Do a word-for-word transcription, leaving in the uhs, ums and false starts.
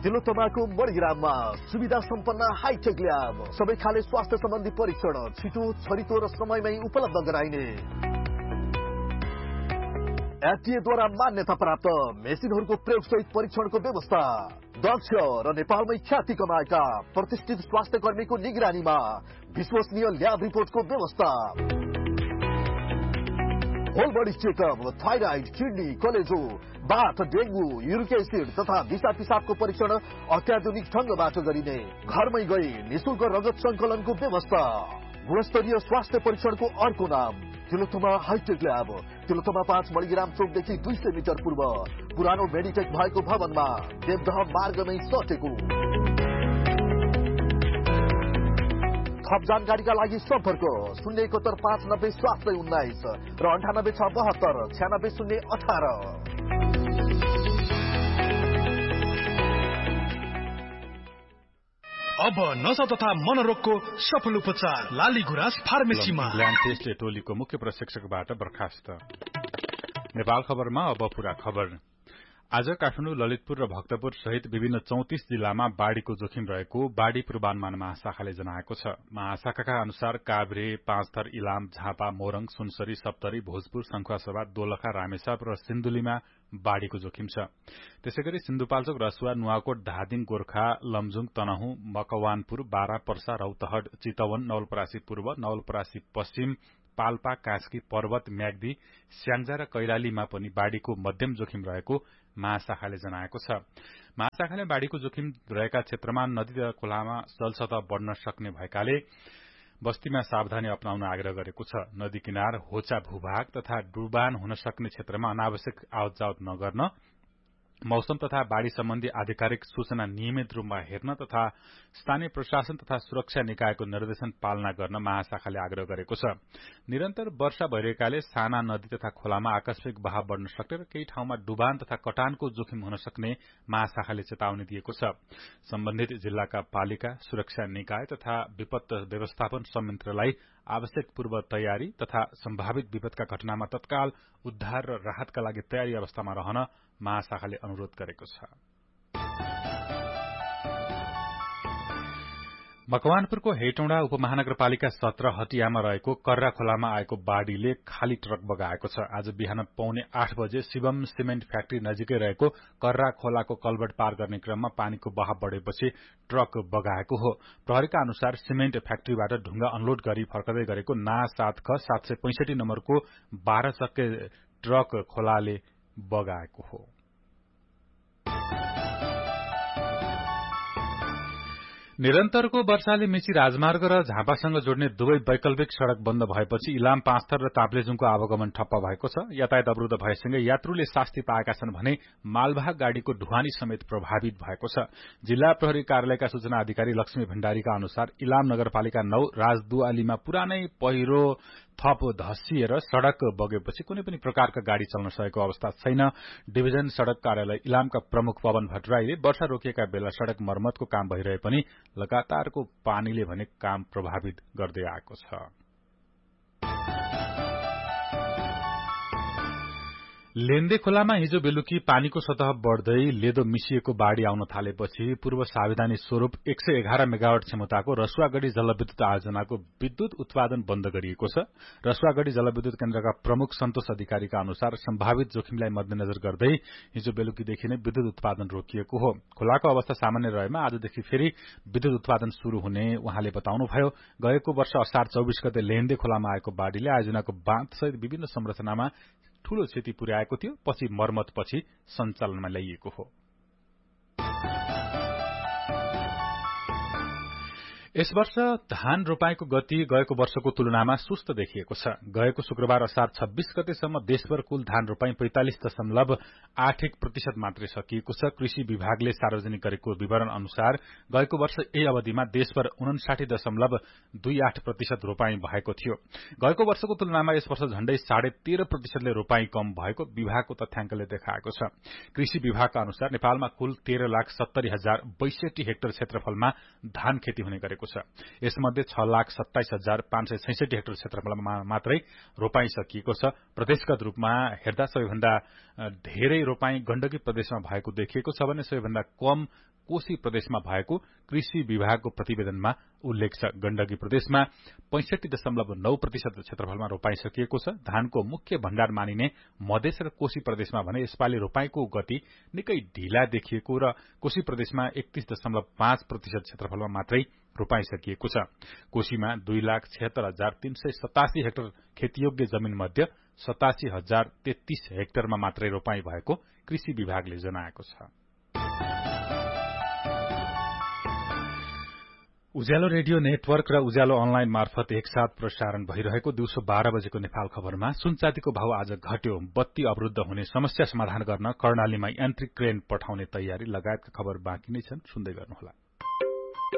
तिलोत्तमाको मणिग्राममा सुविधा सम्पन्न hi tech lab, सबै खाले स्वास्थ्य सम्बन्धी परीक्षण छिटो, छरितो र समयमै उपलब्ध गराइने। एफडीएद्वारा मान्यता प्राप्त मेसिनहरूको प्रयोगसहित परीक्षणको व्यवस्था, दक्ष र नेपालमै ख्याति कमाएका प्रतिष्ठित स्वास्थ्य कर्मीको निगरानीमा विश्वसनीय ल्याब रिपोर्टको व्यवस्था। Whole body checkup, thyroid, kidney, कलेजो, बाथ, डेंगू, युरिक एसिड तथा दिशा पिसाबको परीक्षण अत्याधुनिक ढंगबाट गरिने। घरमै गई निशुल्क रगत संकलनको व्यवस्था। गुणस्तरीय स्वास्थ्य परीक्षणको अर्को नाम तिलोत्तमा हाइटेक ल्याब, तिलोत्तमा पाँच मणिग्राम चौकदेखि दुई सय मिटर पूर्व पुरानो मेडिटेक भएको भवनमा देवदह मार्गमै सटेको। थप जानकारीका लागि सम्पर्क शून्य एकहत्तर पाँच नब्बे सात सय उन्नाइस र अन्ठानब्बे छ बहत्तर छ्यानब्बे शून्य अठार। अब नशा तथा मनोरोगको सफल उपचार लाली गुराँस फार्मेसीमा। ग्ल्यान्ड टेस्ट टोलीको मुख्य प्रशिक्षकबाट बर्खास्त। नेपाल खबरमा अब पूरा खबर। आज काठमाडौँ, ललितपुर र भक्तपुर सहित विभिन्न चौतिस जिल्लामा बाढ़ीको जोखिम रहेको बाढ़ी पूर्वानुमान महाशाखाले जनाएको छ। महाशाखाका अनुसार काभ्रे, पाँचथर, इलाम, झापा, मोरङ, सुनसरी, सप्तरी, भोजपुर, संखुवासभा, दोलखा, रामेछाप र सिन्धुलीमा बाढ़ीको जोखिम छ। त्यसैगरी सिन्धुपाल्चोक, रसुवा, नुवाकोट, धादिङ, गोर्खा, लमजुङ, तनहुँ, मकवानपुर, बारा, पर्सा, रौतहट, चितवन, नवलपरासी पूर्व, नवलपरासी पश्चिम, पाल्पा, कास्की, पर्वत, म्याग्दी, स्याङ्जा र कैलालीमा पनि बाढ़ीको मध्यम जोखिम रहेको महाशाखाले जनाएको छ। महाशाखाले बाढ़ीको जोखिम रहेका क्षेत्रमा नदी र खोलामा जलसतह बढ्न सक्ने भएकाले बस्तीमा सावधानी अपनाउन आग्रह गरेको छ। नदी किनार, होचा भूभाग तथा डुबान हुन सक्ने क्षेत्रमा अनावश्यक आवत जावत नगर्न, मौसम तथा बाढ़ी सम्बन्धी आधिकारिक सूचना नियमित रूपमा हेर्न तथा स्थानीय प्रशासन तथा सुरक्षा निकायको निर्देशन पालना गर्न महाशाखाले आग्रह गरेको छ। निरन्तर वर्षा भइरहेकाले साना नदी तथा खोलामा आकस्मिक बहाव बढ़न सक्ने र केही ठाउँमा डुबान तथा कटानको जोखिम हुन सक्ने महाशाखाले चेतावनी दिएको छ। सम्बन्धित जिल्लाका पालिका, सुरक्षा निकाय तथा विपत्ति व्यवस्थापन संयन्त्रलाई आवश्यक पूर्व तयारी तथा सम्भावित विपदका घटनामा तत्काल उद्धार र राहतका लागि तयारी अवस्थामा रहन महाशाखाले अनुरोध गरेको छ। मकवानपुरको हेटौँडा उपमहानगरपालिका सत्र हटियामा रहेको कर्रा खोलामा आएको बाढ़ीले खाली ट्रक बगाएको छ। आज बिहान पौने आठ बजे शिवम सिमेन्ट फ्याक्ट्री नजिकै रहेको कर्रा खोलाको कलबट पार गर्ने क्रममा पानीको बहाव बढ़ेपछि ट्रक बगाएको हो। प्रहरीका अनुसार सिमेन्ट फ्याक्ट्रीबाट ढुंगा अनलोड गरी फर्कदै गरेको ना सात ख सात सय पैंसठी नम्बरको बाह्र चक्के ट्रक खोलाले बगाएको हो। निरन्तरको वर्षाले मेची राजमार्ग र झापासँग जोड्ने दुवै वैकल्पिक सड़क बन्द भएपछि इलाम, पाँचथर र ताप्लेजुङको आवागमन ठप्प भएको छ। यातायात अवरुद्ध भएसँगै यात्रुले शास्ति पाएका छन् भने मालवाहक गाड़ीको ढुवानी समेत प्रभावित भएको छ। जिल्ला प्रहरी कार्यालयका सूचना अधिकारी लक्ष्मी भण्डारीका अनुसार इलाम नगरपालिका नौ राजदुवालीमा पुरानै पहिरो थप धसिएर सड़क बगेपछि कुनै पनि प्रकारका गाड़ी चल्न सकेको अवस्था छैन। डिभिजन सड़क कार्यालय इलामका प्रमुख पवन भट्टराईले वर्षा रोकिएका बेला सड़क मर्मतको काम भइरहे पनि लगातारको पानीले भने काम प्रभावित गर्दै आएको छ। लेन्दे खोलामा हिजो बेलुकी पानीको सतह बढ़दै लेदो मिसिएको बाढ़ी आउन थालेपछि पूर्व सावधानी स्वरूप एक सय एघार मेगावाट क्षमताको रसुवागढ़ी जलविद्युत आयोजनाको विद्युत उत्पादन बन्द गरिएको छ। रसुवागढ़ी जलविद्युत केन्द्रका प्रमुख सन्तोष अधिकारीका अनुसार सम्भावित जोखिमलाई मध्यनजर गर्दै हिजो बेलुकीदेखि नै विद्युत उत्पादन रोकिएको हो। खोलाको अवस्था सामान्य रहेमा आजदेखि फेरि विद्युत उत्पादन शुरू हुने उहाँले बताउनुभयो। गएको वर्ष असार चौबीस गते लेन्दे खोलामा आएको बाढ़ीले आयोजनाको बाँधसहित विभिन्न संरचनामा ठूलो क्षति पुर्याएको थियो। पछि मर्मतपछि सञ्चालनमा ल्याइएको हो। यस वर्ष धान रोपाईको गति गएको वर्षको तुलनामा सुस्त देखिएको छ। गएको शुक्रबार असार छब्बीस गतेसम्म देशभर कुल धान रोपाई पैंतालिस दशमलव आठ एक प्रतिशत मात्रै सकिएको छ। कृषि विभागले सार्वजनिक गरेको विवरण अनुसार गएको वर्ष यही अवधिमा देशभर उनसाठी दशमलव दुई आठ प्रतिशत रोपाई भएको थियो। गएको वर्षको तुलनामा यस वर्ष झण्डै साढे तेह्र प्रतिशतले रोपाई कम भएको विभागको तथ्याङ्कले देखाएको छ। कृषि विभागका अनुसार नेपालमा कुल तेह्र लाख सत्तरी हजार बैसठी हेक्टर क्षेत्रफलमा धान खेती हुने गरेको सकिएको छ। यसमध्ये छ लाख सत्ताइस हजार पाँच सय छैसठी हेक्टर क्षेत्रफलमा मात्रै रोपाई सकिएको छ। प्रदेशगत रूपमा हेर्दा सबैभन्दा धेरै रोपाई गण्डकी प्रदेशमा भएको देखिएको छ भने सबैभन्दा कम कोशी प्रदेशमा भएको कृषि विभागको प्रतिवेदनमा उल्लेख छ। गण्डकी प्रदेशमा पैंसठी दशमलव नौ प्रतिशत क्षेत्रफलमा रोपाई सकिएको छ। धानको मुख्य भण्डार मानिने मधेस र कोशी प्रदेशमा भने यसपालि रोपाईको गति निकै ढिला देखिएको र कोशी प्रदेशमा एकतीस दशमलव पाँच प्रतिशत क्षेत्रफलमा मात्रै रोपाई सकिएको छ। कोशीमा दुई लाख छिहत्तर हजार तीन सय सतासी हेक्टर खेतीयोग्य जमीन मध्ये सतासी हजार तेत्तीस हेक्टरमा मात्रै रोपाई भएको कृषि विभागले जनाएको छ। उज्यालो रेडियो नेटवर्क र उज्यालो अनलाइन मार्फत एकसाथ प्रसारण भइरहेको दिउँसो बाह्र बजेको नेपाल खबरमा सुनचाँदीको भाव आज घट्यो। बत्ती अवरुद्ध हुने समस्या समाधान गर्न कर्णालीमा यान्त्रिक क्रेन पठाउने तयारी लगायतका खबर बाँकी नै छन्। सुन्दै गर्नुहोला।